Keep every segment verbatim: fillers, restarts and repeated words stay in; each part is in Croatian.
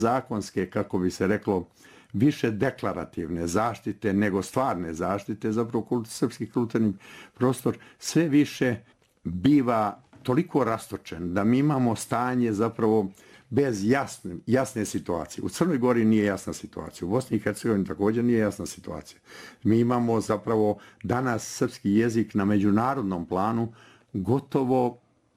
zakonske, kako bi se reklo, više deklarativne zaštite nego stvarne zaštite, zapravo kult, srpski kulturni prostor sve više biva toliko rastočen da mi imamo stanje zapravo bez jasne, jasne situacije. U Crnoj Gori nije jasna situacija, u Bosni i Hercegovini također nije jasna situacija. Mi imamo zapravo danas srpski jezik na međunarodnom planu gotovo,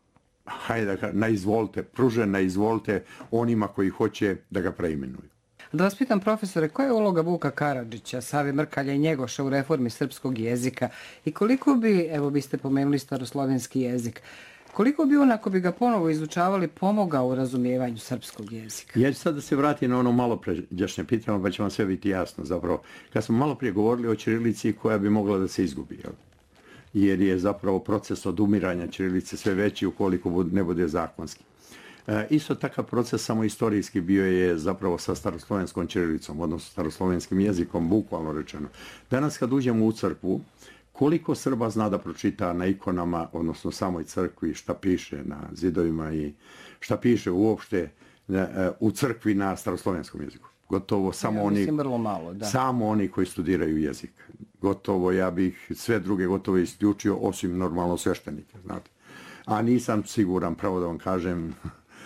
hajde da na izvolite, pružen na izvolite onima koji hoće da ga preimenuju. Da vas pitam, profesore, koja je uloga Vuka Karadžića, Save Mrkalja i Njegoša u reformi srpskog jezika i koliko bi, evo vi ste pomenuli staroslovenski jezik, koliko bi on, ako bi ga ponovo izučavali, pomogao u razumijevanju srpskog jezika? Ja ću sad da se vratim na ono malo pređašnje pitanje, pa će vam sve biti jasno zapravo. Kad smo malo prije govorili o ćirilici koja bi mogla da se izgubi, jel? Jer je zapravo proces odumiranja ćirilice sve veći ukoliko ne bude zakonski. E, isto takav proces samo istorijski bio je zapravo sa staroslovenskom ćirilicom, odnosno staroslovenskim jezikom, bukvalno rečeno. Danas kad uđemo u crkvu, koliko Srba zna da pročita na ikonama, odnosno samoj crkvi, šta piše na zidovima i šta piše uopšte u crkvi na staroslovenskom jeziku? Gotovo samo, ja, oni, malo, da. samo oni koji studiraju jezik. Gotovo, ja bih sve druge gotovo isključio, osim normalno sveštenike, znate. A nisam siguran, pravo da vam kažem,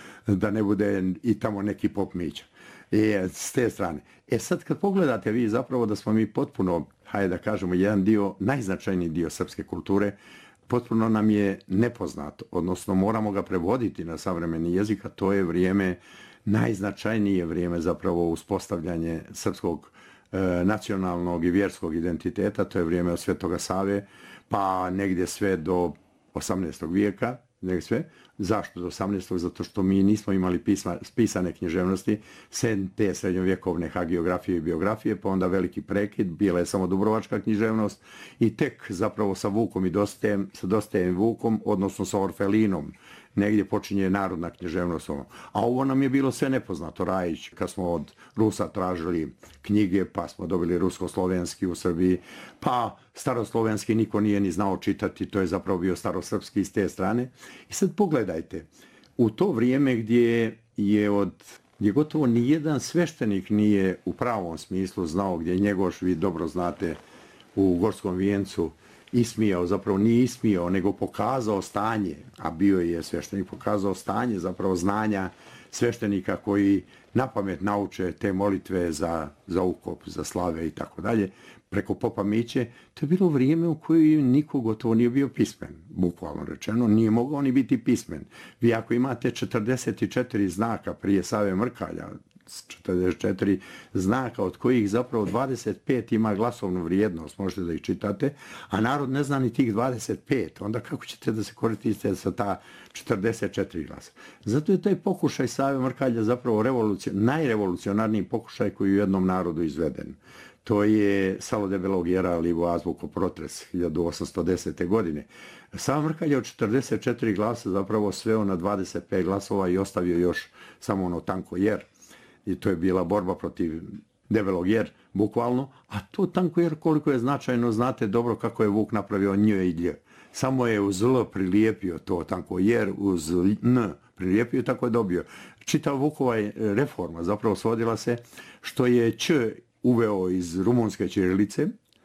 da ne bude i tamo neki pop mića. E, s te strane. E sad kad pogledate vi zapravo da smo mi potpuno, hajde da kažemo, jedan dio, najznačajniji dio srpske kulture, potpuno nam je nepoznato, odnosno moramo ga prevoditi na savremeni jezik, a to je vrijeme, najznačajnije vrijeme zapravo uspostavljanje srpskog e, nacionalnog i vjerskog identiteta, to je vrijeme od Svetoga Save, pa negdje sve do osamnaestog vijeka, negdje sve. Zašto do osamnaestog? Zato što mi nismo imali pisma, pisane književnosti, sem te srednjovjekovne hagiografije i biografije, pa onda veliki prekid, bila je samo dubrovačka književnost i tek zapravo sa Vukom i Dostojem, sa Dostojem Vukom, odnosno sa Orfelinom, negdje počinje narodna književnost. A ovo nam je bilo sve nepoznato. Rajić, kad smo od Rusa tražili knjige, pa smo dobili rusko-slovenski u Srbiji, pa staroslovenski niko nije ni znao čitati, to je zapravo bio starosrpski s te strane. I sad pogledajte, u to vrijeme gdje je od, gdje gotovo nijedan sveštenik nije u pravom smislu znao, gdje Njegoš, vi dobro znate, u Gorskom vijencu, ismijao, zapravo nije ismijao, nego pokazao stanje, a bio je sveštenik, pokazao stanje zapravo znanja sveštenika koji napamet nauče te molitve za, za ukop, za slave i tako dalje, preko popa Miće. To je bilo vrijeme u kojoj niko gotovo nije bio pismen, bukvalno rečeno, nije mogao ni biti pismen. Vi ako imate četrdeset četiri znaka prije Save Mrkalja, četrdeset četiri znaka od kojih zapravo dvadeset pet ima glasovnu vrijednost, možete da ih čitate, a narod ne zna ni tih dvadeset pet, onda kako ćete da se koristite sa ta četrdeset četiri glasa? Zato je taj pokušaj Save Mrkalja zapravo revolucion, najrevolucionarniji pokušaj koji je u jednom narodu izveden. To je Salo debelog jera livo azbuko protres hiljadu osamsto desete. godine. Sava Mrkalj je od četrdeset četiri glasa zapravo sveo na dvadeset pet glasova i ostavio još samo ono tanko jer. I to je bila borba protiv debelog jer, bukvalno. A to tanko jer koliko je značajno, znate dobro kako je Vuk napravio nj i lj. Samo je uz l prilijepio to tanko jer, uz n prilijepio, tako je dobio. Čitav Vukova reforma zapravo svodila se što je ć uveo iz rumunske ćirilice,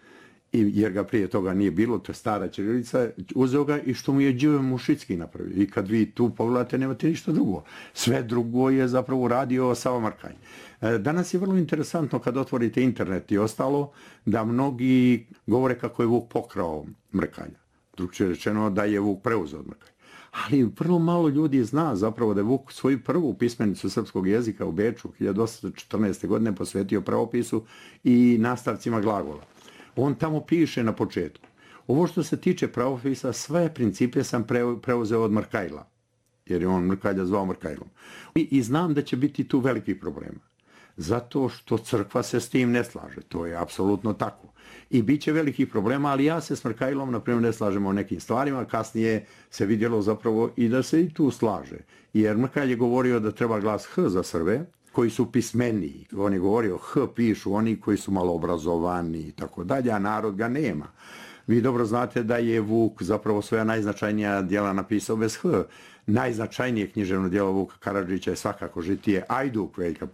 jer ga prije toga nije bilo, to je stara ćirilica, uzeo ga i što mu je đ Mušicki napravio. I kad vi tu pogledate, nemate ništa drugo. Sve drugo je zapravo radio Sava Mrkalj. Danas je vrlo interesantno kad otvorite internet i ostalo, da mnogi govore kako je Vuk pokrao Mrkalja. Drugčije rečeno da je Vuk preuzeo od Mrkalja. Ali vrlo malo ljudi zna zapravo da je Vuk svoju prvu pismenicu srpskog jezika u Beču hiljadu osamsto četrnaeste. godine posvetio pravopisu i nastavcima glagola. On tamo piše na početku: ovo što se tiče pravopisa, sve principe sam preuzeo od Mrkajla, jer je on Mrkalja zvao Mrkajlom. I, I znam da će biti tu velikih problema, zato što crkva se s tim ne slaže, to je apsolutno tako. I bit će velikih problema, ali ja se s Mrkajlom, na primjer, ne slažemo o nekim stvarima, kasnije se vidjelo zapravo i da se i tu slaže. Jer Mrkalj je govorio da treba glas H za Srbe, koji su pismeniji. On je govorio H pišu oni koji su malo obrazovani i tako dalje, a narod ga nema. Vi dobro znate da je Vuk zapravo svoja najznačajnija djela napisao bez H. Najznačajnije književno djelo Vuka Karadžića je svakako Žitije Ajduk Veljka